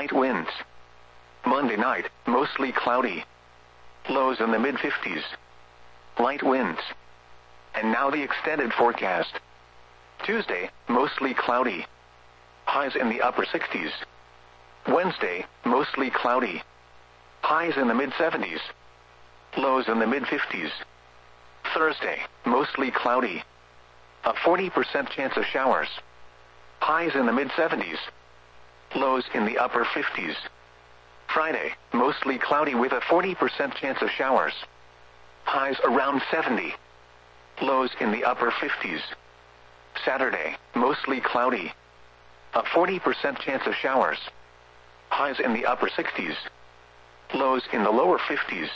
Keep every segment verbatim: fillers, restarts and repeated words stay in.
light winds. Monday night, mostly cloudy. Lows in the mid fifties. Light winds. And now the extended forecast. Tuesday, mostly cloudy. Highs in the upper sixties. Wednesday, mostly cloudy. Highs in the mid seventies. Lows in the mid fifties. Thursday, mostly cloudy. A forty percent chance of showers. Highs in the mid seventies. Lows in the upper fifties. Friday, mostly cloudy with a forty percent chance of showers. Highs around seventy. Lows in the upper fifties. Saturday, mostly cloudy. A forty percent chance of showers. Highs in the upper sixties. Lows in the lower fifties.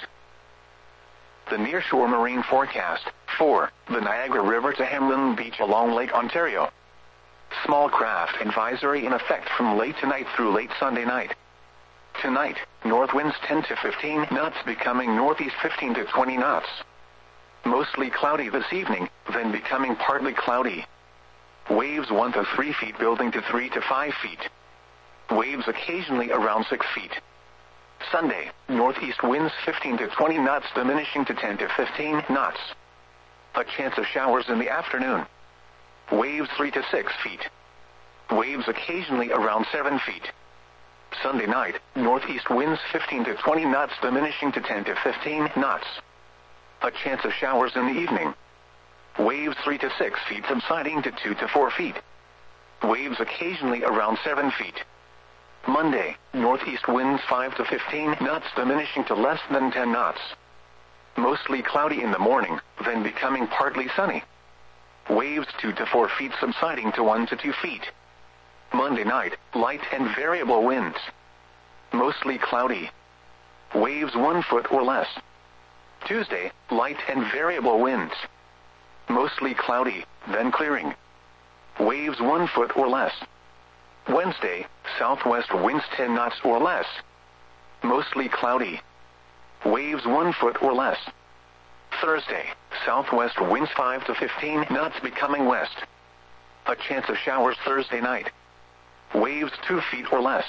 The nearshore marine forecast, for the Niagara River to Hamlin Beach along Lake Ontario. Small craft advisory in effect from late tonight through late Sunday night. Tonight, north winds ten to fifteen knots becoming northeast fifteen to twenty knots. Mostly cloudy this evening, then becoming partly cloudy. Waves one to three feet building to three to five feet. Waves occasionally around six feet. Sunday, northeast winds fifteen to twenty knots diminishing to ten to fifteen knots. A chance of showers in the afternoon. Waves three to six feet. Waves occasionally around seven feet. Sunday night, northeast winds fifteen to twenty knots diminishing to ten to fifteen knots. A chance of showers in the evening. Waves three to six feet subsiding to two to four feet. Waves occasionally around seven feet. Monday, northeast winds five to fifteen knots diminishing to less than ten knots. Mostly cloudy in the morning, then becoming partly sunny. Waves two to four feet subsiding to one to two feet. Monday night, light and variable winds. Mostly cloudy. Waves one foot or less. Tuesday, light and variable winds. Mostly cloudy, then clearing. Waves one foot or less. Wednesday, southwest winds ten knots or less. Mostly cloudy. Waves one foot or less. Thursday, southwest winds five to fifteen knots becoming west. A chance of showers Thursday night. Waves two feet or less.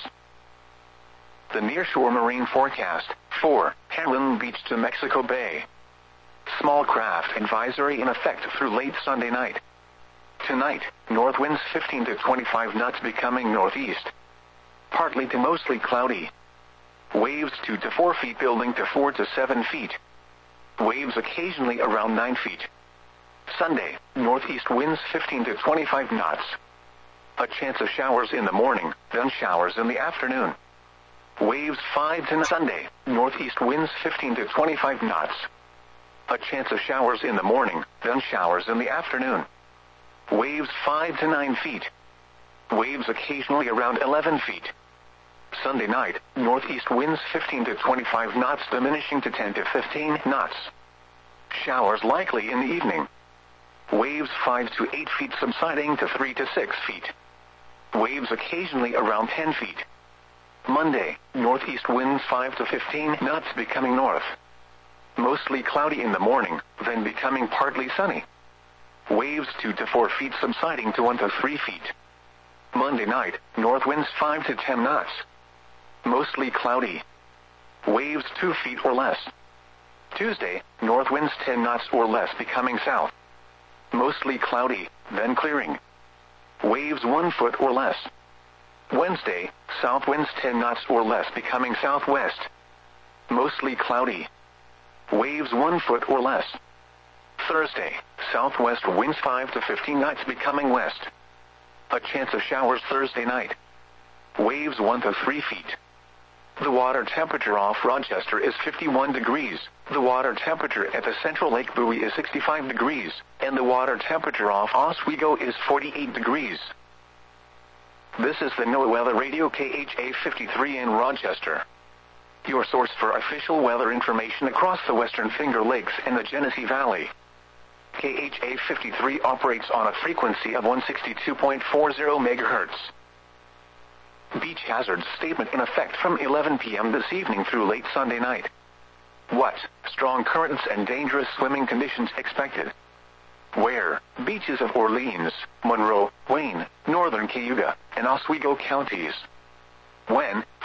The nearshore marine forecast, for Hamlin Beach to Mexico Bay. Small craft advisory in effect through late Sunday night. Tonight, north winds fifteen to twenty-five knots becoming northeast. Partly to mostly cloudy. Waves two to four feet building to four to seven feet. Waves occasionally around nine feet. Sunday, northeast winds fifteen to twenty-five knots. A chance of showers in the morning, then showers in the afternoon. Waves five to nine. Sunday, northeast winds fifteen to twenty-five knots. A chance of showers in the morning, then showers in the afternoon. Waves five to nine feet. Waves occasionally around eleven feet. Sunday night, northeast winds fifteen to twenty-five knots diminishing to ten to fifteen knots. Showers likely in the evening. Waves five to eight feet subsiding to three to six feet. Waves occasionally around ten feet. Monday, northeast winds five to fifteen knots becoming north. Mostly cloudy in the morning, then becoming partly sunny. Waves two to four feet subsiding to one to three feet. Monday night, north winds five to ten knots. Mostly cloudy. Waves two feet or less. Tuesday, north winds ten knots or less becoming south. Mostly cloudy, then clearing. Waves one foot or less. Wednesday, south winds ten knots or less becoming southwest. Mostly cloudy. Waves one foot or less. Thursday, southwest winds five to fifteen knots becoming west. A chance of showers Thursday night. Waves one to three feet. The water temperature off Rochester is fifty-one degrees. The water temperature at the Central Lake buoy is sixty-five degrees, and the water temperature off Oswego is forty-eight degrees. This is the NOAA Weather Radio K H A fifty-three in Rochester. Your source for official weather information across the Western Finger Lakes and the Genesee Valley. K H A fifty-three operates on a frequency of one sixty-two point four zero megahertz. Beach hazards statement in effect from eleven p m this evening through late Sunday night. What? Strong currents and dangerous swimming conditions expected. Where? Beaches of Orleans, Monroe, Wayne, northern Cayuga, and Oswego counties. When?